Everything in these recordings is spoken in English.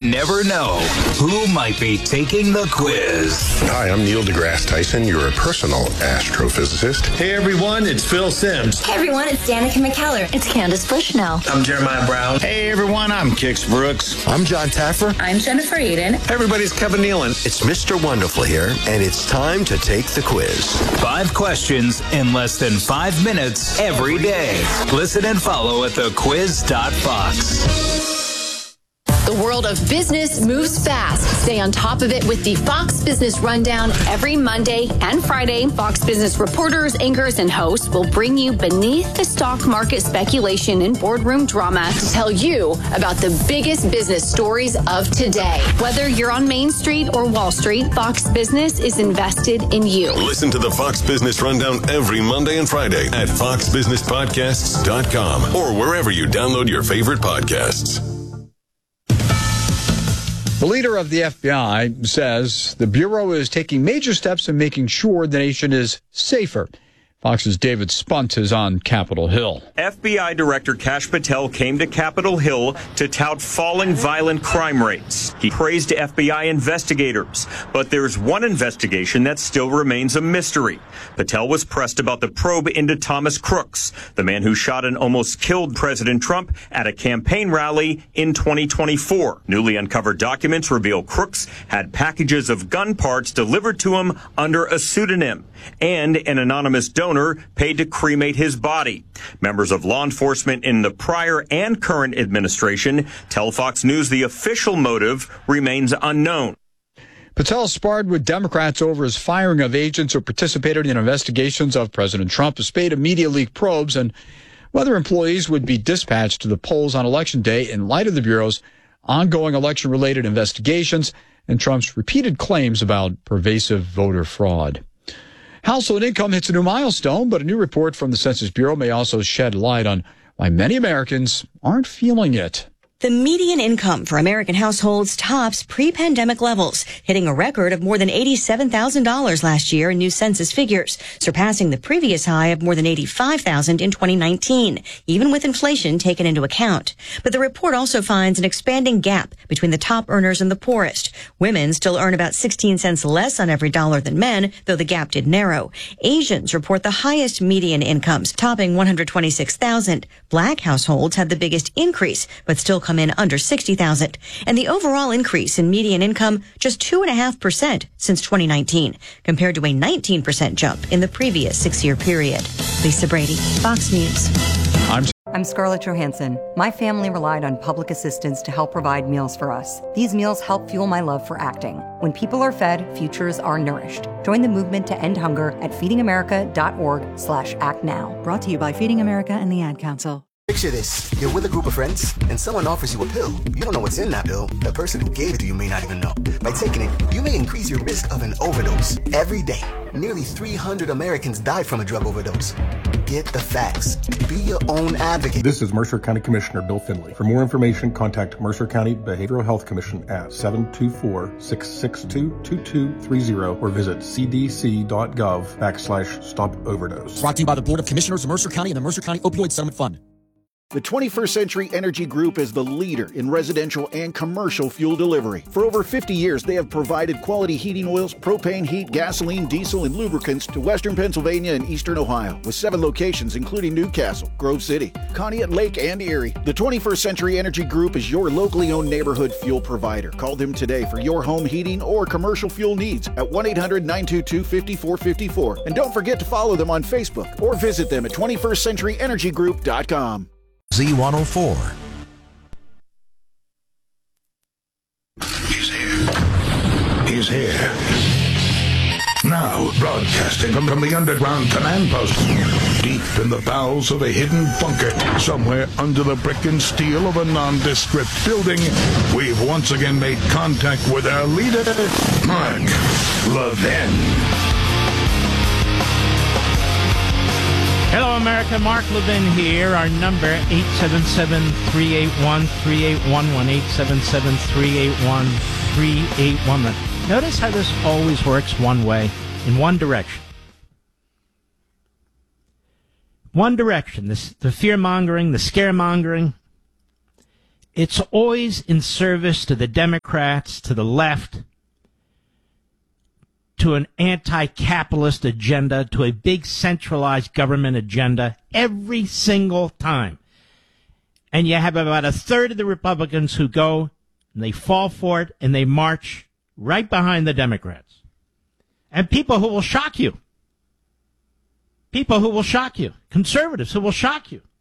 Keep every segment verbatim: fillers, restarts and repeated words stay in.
never know who might be taking the quiz. Hi, I'm Neil deGrasse Tyson, your personal astrophysicist. Hey everyone, it's Phil Sims. Hey everyone, it's Danica McKellar. It's Candace Bushnell. I'm Jeremiah Brown. Hey everyone, I'm Kix Brooks. I'm John Taffer. I'm Jennifer Eden. Hey everybody, it's Kevin Nealon. It's Mister Wonderful here, and it's time to take the quiz. Five questions in less than five minutes every day. Listen and follow at the quiz dot fox. The world of business moves fast. Stay on top of it with the Fox Business Rundown every Monday and Friday. Fox Business reporters, anchors, and hosts will bring you beneath the stock market speculation and boardroom drama to tell you about the biggest business stories of today. Whether you're on Main Street or Wall Street, Fox Business is invested in you. Listen to the Fox Business Rundown every Monday and Friday at fox business podcasts dot com or wherever you download your favorite podcasts. The leader of the F B I says the Bureau is taking major steps in making sure the nation is safer. Fox's David Spunt is on Capitol Hill. F B I Director Kash Patel came to Capitol Hill to tout falling violent crime rates. He praised F B I investigators, but there's one investigation that still remains a mystery. Patel was pressed about the probe into Thomas Crooks, the man who shot and almost killed President Trump at a campaign rally in twenty twenty-four. Newly uncovered documents reveal Crooks had packages of gun parts delivered to him under a pseudonym, and an anonymous donor paid to cremate his body. Members of law enforcement in the prior and current administration tell Fox News the official motive remains unknown. Patel sparred with Democrats over his firing of agents who participated in investigations of President Trump, a spate of media leak probes, and whether employees would be dispatched to the polls on Election Day in light of the Bureau's ongoing election-related investigations and Trump's repeated claims about pervasive voter fraud. Household income hits a new milestone, but a new report from the Census Bureau may also shed light on why many Americans aren't feeling it. The median income for American households tops pre-pandemic levels, hitting a record of more than eighty-seven thousand dollars last year in new census figures, surpassing the previous high of more than eighty-five thousand dollars in twenty nineteen, even with inflation taken into account. But the report also finds an expanding gap between the top earners and the poorest. Women still earn about sixteen cents less on every dollar than men, though the gap did narrow. Asians report the highest median incomes, topping one hundred twenty-six thousand dollars. Black households had the biggest increase, but still come in under sixty thousand dollars. And the overall increase in median income just two point five percent since twenty nineteen, compared to a nineteen percent jump in the previous six-year period. Lisa Brady, Fox News. I'm I'm Scarlett Johansson. My family relied on public assistance to help provide meals for us. These meals help fuel my love for acting. When people are fed, futures are nourished. Join the movement to end hunger at feedingamerica.org slash act now. Brought to you by Feeding America and the Ad Council. Picture this. You're with a group of friends, and someone offers you a pill. You don't know what's in that pill. The person who gave it to you may not even know. By taking it, you may increase your risk of an overdose. Every day, nearly three hundred Americans die from a drug overdose. Get the facts. Be your own advocate. This is Mercer County Commissioner Bill Finley. For more information, contact Mercer County Behavioral Health Commission at seven two four, six six two, two two three zero or visit cdc.gov backslash stop overdose. Brought to you by the Board of Commissioners of Mercer County and the Mercer County Opioid Settlement Fund. The twenty-first Century Energy Group is the leader in residential and commercial fuel delivery. For over fifty years, they have provided quality heating oils, propane, heat, gasoline, diesel, and lubricants to western Pennsylvania and eastern Ohio, with seven locations including Newcastle, Grove City, Conneaut Lake, and Erie. The twenty-first Century Energy Group is your locally owned neighborhood fuel provider. Call them today for your home heating or commercial fuel needs at one eight hundred, nine two two, five four five four. And don't forget to follow them on Facebook or visit them at twenty-first century energy group dot com. Z one oh four. He's here. He's here. Now, broadcasting from, from the underground command post, deep in the bowels of a hidden bunker, somewhere under the brick and steel of a nondescript building, we've once again made contact with our leader, Mark Levin. Hello, America. Mark Levin here. Our number, eight seven seven, three eight one, three eight one one, eight seven seven, three eight one, three eight one one. Notice how this always works one way, in one direction. One direction. This, the fear-mongering, the scaremongering. It's always in service to the Democrats, to the left, to an anti-capitalist agenda, to a big centralized government agenda every single time. And you have about a third of the Republicans who go and they fall for it and they march right behind the Democrats. And people who will shock you. People who will shock you. Conservatives who will shock you.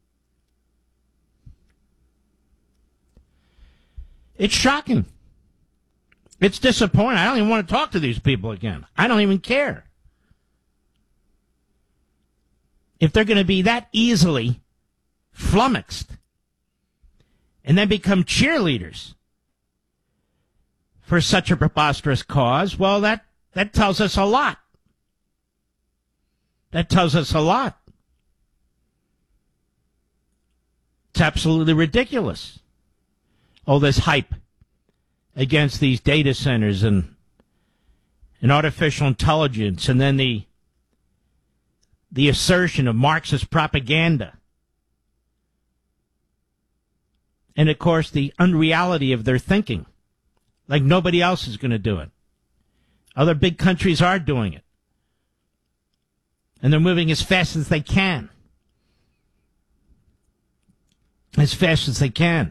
It's shocking. It's disappointing. I don't even want to talk to these people again. I don't even care. If they're going to be that easily flummoxed and then become cheerleaders for such a preposterous cause, well, that, that tells us a lot. That tells us a lot. It's absolutely ridiculous. All this hype against these data centers and, and artificial intelligence, and then the the assertion of Marxist propaganda. And, of course, the unreality of their thinking. Like nobody else is going to do it. Other big countries are doing it. And they're moving as fast as they can. As fast as they can.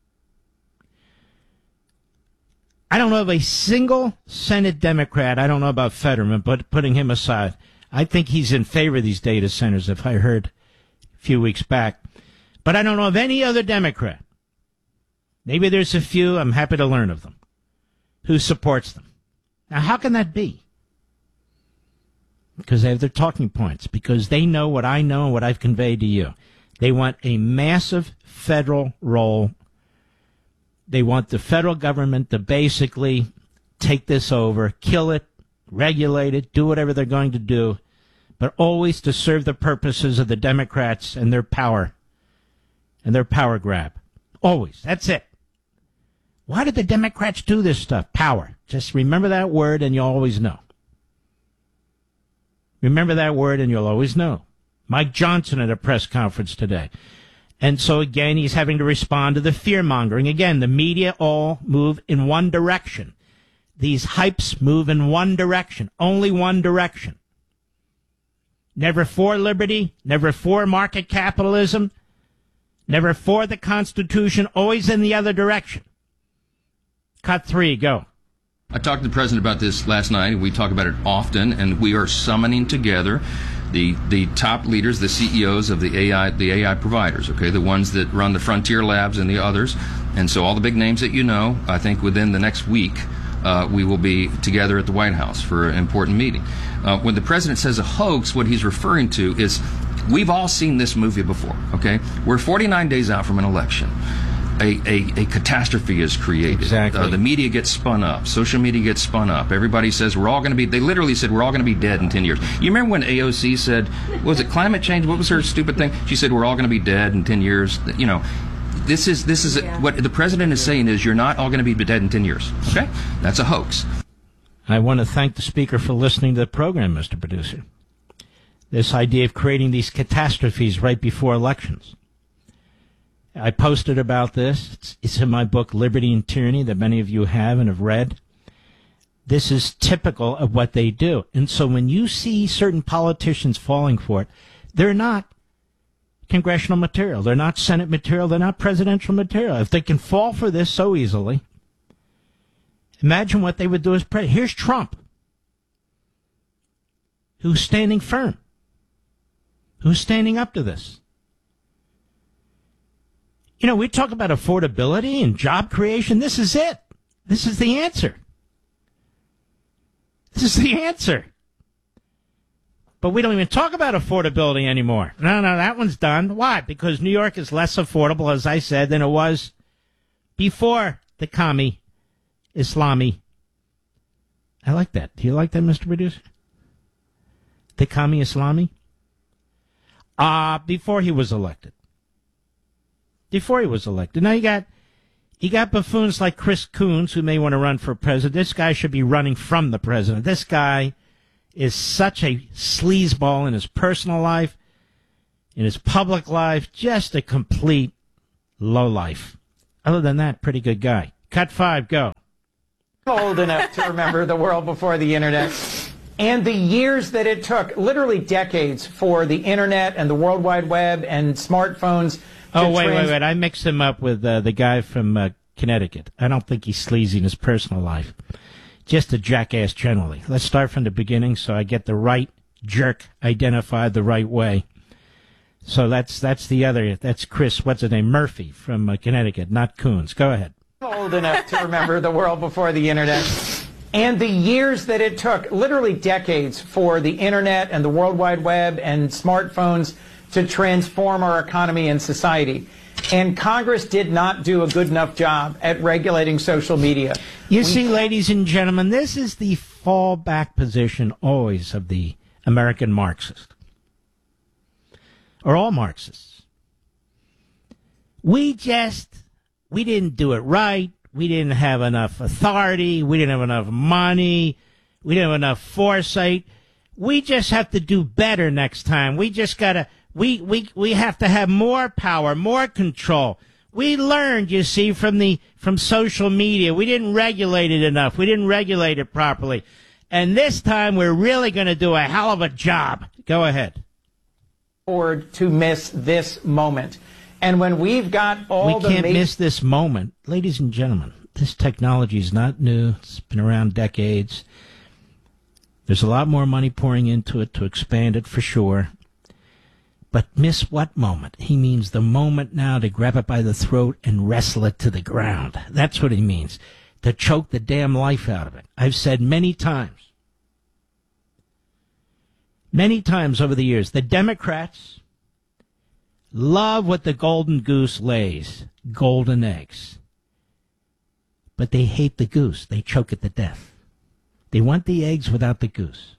I don't know of a single Senate Democrat, I don't know about Fetterman, but putting him aside, I think he's in favor of these data centers, if I heard a few weeks back. But I don't know of any other Democrat, maybe there's a few, I'm happy to learn of them, who supports them. Now, how can that be? Because they have their talking points, because they know what I know and what I've conveyed to you. They want a massive federal role. They want the federal government to basically take this over, kill it, regulate it, do whatever they're going to do, but always to serve the purposes of the Democrats and their power, and their power grab. Always. That's it. Why did the Democrats do this stuff? Power. Just remember that word and you'll always know. Remember that word and you'll always know. Mike Johnson at a press conference today. And so, again, he's having to respond to the fear-mongering. Again, the media all move in one direction. These hypes move in one direction, only one direction. Never for liberty, never for market capitalism, never for the Constitution, always in the other direction. Cut three, go. I talked to the president about this last night. We talk about it often, and we are summoning together the the top leaders, the C E Os of the A I the A I providers, okay, the ones that run the Frontier Labs and the others. And so all the big names that you know, I think within the next week, uh, we will be together at the White House for an important meeting. Uh, when the president says a hoax, what he's referring to is we've all seen this movie before, okay? We're forty-nine days out from an election. A, a, a catastrophe is created. Exactly. Uh, the media gets spun up. Social media gets spun up. Everybody says we're all going to be, they literally said we're all going to be dead in ten years. You remember when A O C said, was it climate change? What was her stupid thing? She said we're all going to be dead in ten years. You know, this is, this is yeah. what the president is saying is you're not all going to be dead in ten years. Okay? That's a hoax. I want to thank the speaker for listening to the program, Mister Producer. This idea of creating these catastrophes right before elections. I posted about this. It's, it's in my book, Liberty and Tyranny, that many of you have and have read. This is typical of what they do. And so when you see certain politicians falling for it, they're not congressional material. They're not Senate material. They're not presidential material. If they can fall for this so easily, imagine what they would do as president. Here's Trump, who's standing firm, who's standing up to this. You know, we talk about affordability and job creation. This is it. This is the answer. This is the answer. But we don't even talk about affordability anymore. No, no, that one's done. Why? Because New York is less affordable, as I said, than it was before the commie, Islami. I like that. Do you like that, Mister Producer? The commie Islami? Ah, uh, before he was elected. Before he was elected. Now you got you got buffoons like Chris Coons who may want to run for president. This guy should be running from the president. This guy is such a sleazeball in his personal life, in his public life, just a complete lowlife. Other than that, pretty good guy. Cut five, go. Old enough to remember the world before the internet and the years that it took, literally decades, for the internet and the World Wide Web and smartphones. Oh, wait, trans- wait, wait. I mixed him up with uh, the guy from uh, Connecticut. I don't think he's sleazy in his personal life. Just a jackass generally. Let's start from the beginning so I get the right jerk identified the right way. So that's that's the other. That's Chris, what's his name? Murphy from uh, Connecticut, not Coons. Go ahead. Old enough to remember the world before the internet and the years that it took, literally decades, for the internet and the World Wide Web and smartphones to transform our economy and society. And Congress did not do a good enough job at regulating social media. You we see, ladies and gentlemen, this is the fallback position always of the American Marxist, or all Marxists. We just... We didn't do it right. We didn't have enough authority. We didn't have enough money. We didn't have enough foresight. We just have to do better next time. We just gotta, we, we, we have to have more power, more control. We learned, you see, from the, from social media. We didn't regulate it enough. We didn't regulate it properly. And this time we're really gonna do a hell of a job. Go ahead. Or to miss this moment. And when we've got all we the... We can't ma- miss this moment. Ladies and gentlemen, this technology is not new. It's been around decades. There's a lot more money pouring into it to expand it for sure. But miss what moment? He means the moment now to grab it by the throat and wrestle it to the ground. That's what he means. To choke the damn life out of it. I've said many times, many times over the years, the Democrats love what the golden goose lays, golden eggs. But they hate the goose. They choke it to death. They want the eggs without the goose.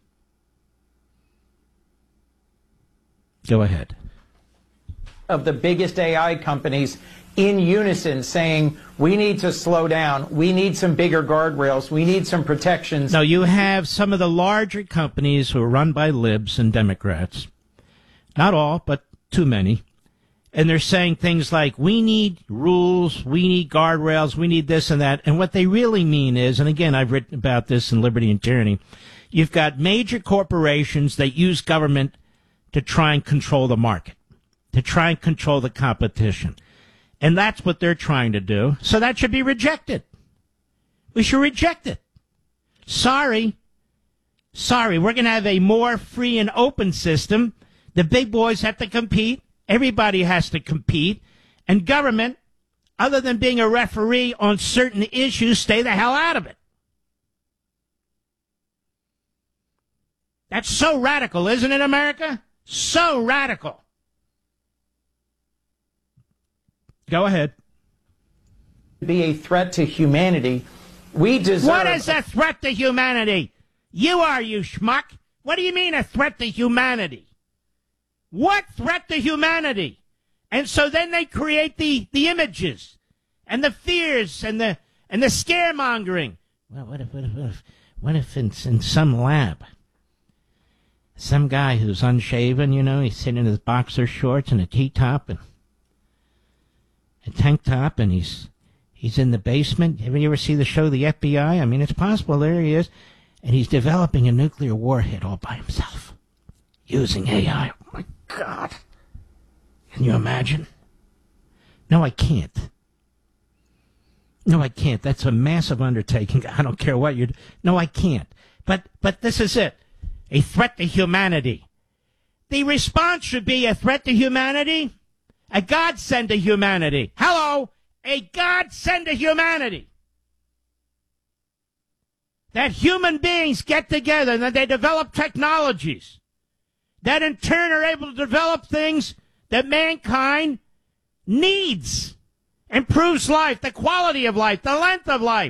Go ahead. Of the biggest A I companies in unison saying, we need to slow down. We need some bigger guardrails. We need some protections. No, you have some of the larger companies who are run by libs and Democrats. Not all, but too many. And they're saying things like, we need rules, we need guardrails, we need this and that. And what they really mean is, and again, I've written about this in Liberty and Tyranny, you've got major corporations that use government to try and control the market, to try and control the competition. And that's what they're trying to do. So that should be rejected. We should reject it. Sorry. Sorry, we're going to have a more free and open system. The big boys have to compete. Everybody has to compete, and government, other than being a referee on certain issues, stay the hell out of it. That's so radical, isn't it, America? So radical. Go ahead. Be a threat to humanity. We deserve... What is a threat to humanity? You are, you schmuck. What do you mean a threat to humanity? What threat to humanity? And so then they create the, the images and the fears and the and the scaremongering. Well, what if what if what if, what if in, in some lab, some guy who's unshaven, you know, he's sitting in his boxer shorts and a T-top and a tank top, and he's he's in the basement. Have you ever see the show The F B I? I mean, it's possible. There he is, and he's developing a nuclear warhead all by himself using A I. Oh my God. Can you imagine? No, I can't. No, I can't. That's a massive undertaking. I don't care what you're... No, I can't. But but this is it. A threat to humanity. The response should be a threat to humanity. A godsend to humanity. Hello? A godsend to humanity. That human beings get together and that they develop technologies that in turn are able to develop things that mankind needs, improves life, the quality of life, the length of life.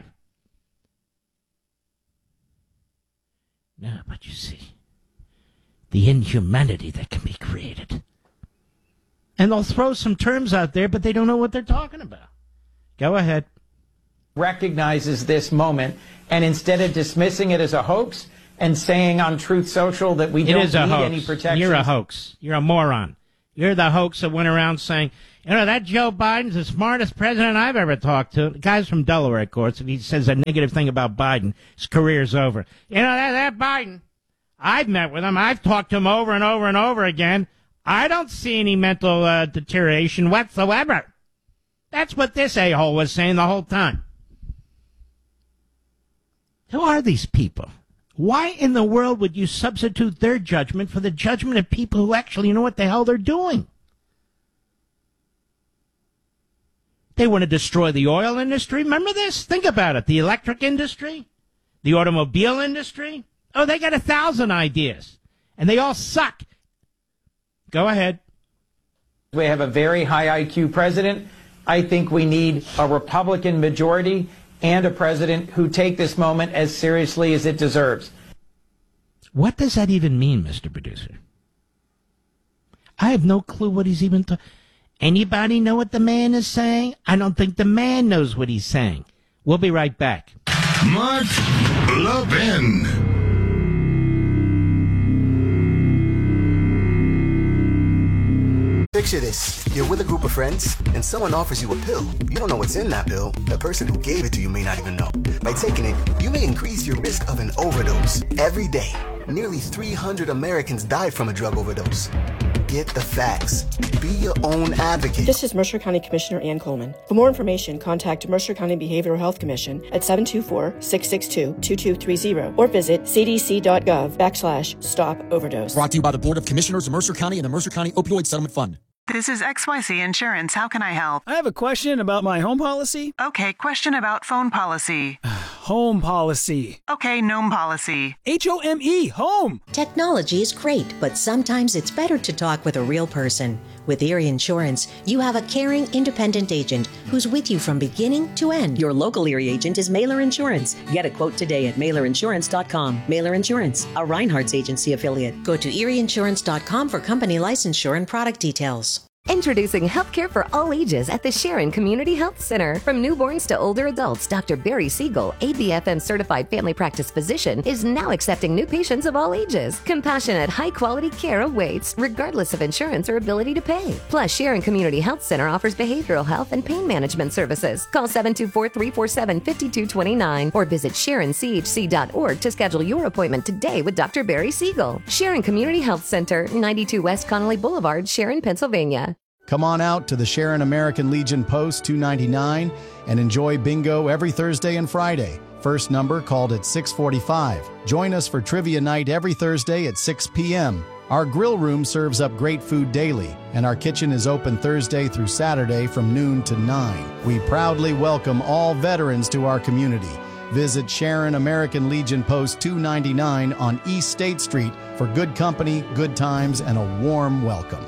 No, but you see, the inhumanity that can be created. And they'll throw some terms out there, but they don't know what they're talking about. Go ahead. Recognizes this moment, and instead of dismissing it as a hoax, and saying on Truth Social that we it don't is a need hoax. any protection. You're a hoax. You're a moron. You're the hoax that went around saying, you know, that Joe Biden's the smartest president I've ever talked to. The guy's from Delaware, of course. If he says a negative thing about Biden, his career's over. You know, that, that Biden, I've met with him. I've talked to him over and over and over again. I don't see any mental uh, deterioration whatsoever. That's what this a-hole was saying the whole time. Who are these people? Why in the world would you substitute their judgment for the judgment of people who actually know what the hell they're doing? They want to destroy the oil industry. Remember this? Think about it. The electric industry, the automobile industry. Oh, they got a thousand ideas, and they all suck. Go ahead. We have a very high I Q president. I think we need a Republican majority and a president who take this moment as seriously as it deserves. What does that even mean, Mister Producer? I have no clue what he's even talking. Anybody know what the man is saying? I don't think the man knows what he's saying. We'll be right back. Mark Levin. Picture this. You're with a group of friends, and someone offers you a pill. You don't know what's in that pill. The person who gave it to you may not even know. By taking it, you may increase your risk of an overdose. Every day, nearly three hundred Americans died from a drug overdose. Get the facts. Be your own advocate. This is Mercer County Commissioner Ann Coleman. For more information, contact Mercer County Behavioral Health Commission at seven two four, six six two, two two three zero or visit cdc.gov backslash stop overdose. Brought to you by the Board of Commissioners of Mercer County and the Mercer County Opioid Settlement Fund. This is X Y Z Insurance. How can I help? I have a question about my home policy. Okay, question about phone policy. Home policy. Okay, gnome policy. H O M E, home. Technology is great, but sometimes it's better to talk with a real person. With Erie Insurance, you have a caring, independent agent who's with you from beginning to end. Your local Erie agent is Mailer Insurance. Get a quote today at mailer insurance dot com. Mailer Insurance, a Reinhardt's agency affiliate. Go to erie insurance dot com for company licensure and product details. Introducing healthcare for all ages at the Sharon Community Health Center. From newborns to older adults, Doctor Barry Siegel, A B F M certified family practice physician, is now accepting new patients of all ages. Compassionate, high-quality care awaits, regardless of insurance or ability to pay. Plus, Sharon Community Health Center offers behavioral health and pain management services. Call seven two four, three four seven, five two two nine or visit sharon c h c dot org to schedule your appointment today with Doctor Barry Siegel. Sharon Community Health Center, ninety-two West Connolly Boulevard, Sharon, Pennsylvania. Come on out to the Sharon American Legion Post two ninety-nine and enjoy bingo every Thursday and Friday. First number called at six forty-five. Join us for trivia night every Thursday at six p.m. Our grill room serves up great food daily, and our kitchen is open Thursday through Saturday from noon to nine. We proudly welcome all veterans to our community. Visit Sharon American Legion Post two ninety-nine on East State Street for good company, good times, and a warm welcome.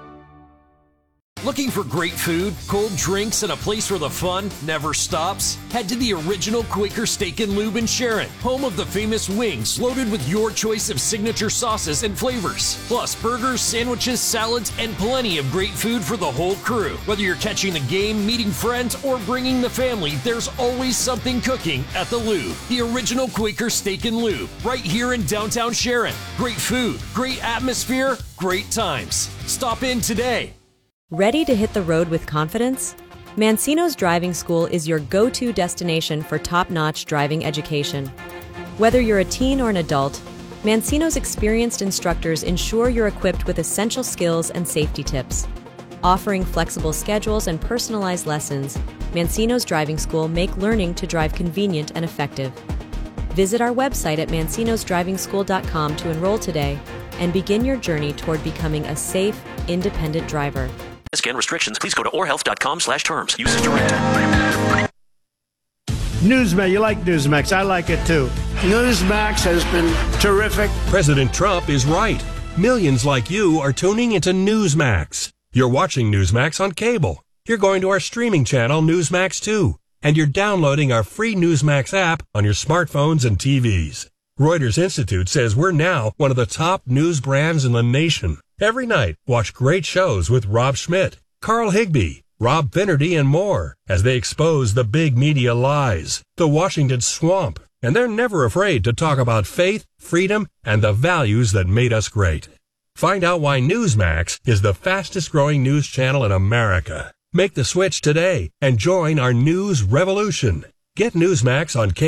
Looking for great food, cold drinks, and a place where the fun never stops? Head to the original Quaker Steak and Lube in Sharon, home of the famous wings loaded with your choice of signature sauces and flavors. Plus burgers, sandwiches, salads, and plenty of great food for the whole crew. Whether you're catching the game, meeting friends, or bringing the family, there's always something cooking at the Lube. The original Quaker Steak and Lube, right here in downtown Sharon. Great food, great atmosphere, great times. Stop in today. Ready to hit the road with confidence? Mancino's Driving School is your go-to destination for top-notch driving education. Whether you're a teen or an adult, Mancino's experienced instructors ensure you're equipped with essential skills and safety tips. Offering flexible schedules and personalized lessons, Mancino's Driving School make learning to drive convenient and effective. Visit our website at mancinos driving school dot com to enroll today and begin your journey toward becoming a safe, independent driver. Scan restrictions. Please go to or health dot com slash terms. Use as directed. Newsmax. You like Newsmax. I like it too. Newsmax has been terrific. President Trump is right. Millions like you are tuning into Newsmax. You're watching Newsmax on cable. You're going to our streaming channel, Newsmax two. And you're downloading our free Newsmax app on your smartphones and T Vs. Reuters Institute says we're now one of the top news brands in the nation. Every night, watch great shows with Rob Schmidt, Carl Higbie, Rob Finnerty, and more as they expose the big media lies, the Washington swamp, and they're never afraid to talk about faith, freedom, and the values that made us great. Find out why Newsmax is the fastest growing news channel in America. Make the switch today and join our news revolution. Get Newsmax on Cable.